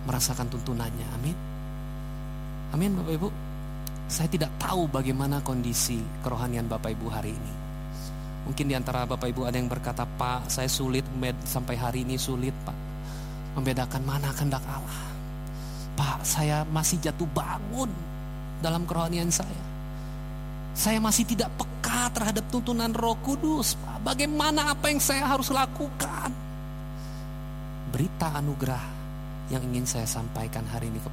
merasakan tuntunannya. Amin. Amin Bapak Ibu. Saya tidak tahu bagaimana kondisi kerohanian Bapak Ibu hari ini. Mungkin di antara Bapak Ibu ada yang berkata, Pak, saya sulit sampai hari ini sulit Pak membedakan mana kehendak Allah. Pak, saya masih jatuh bangun dalam kerohanian saya. Saya masih tidak peka terhadap tuntunan Roh Kudus. Pak, bagaimana apa yang saya harus lakukan? Berita anugerah yang ingin saya sampaikan hari ini kepada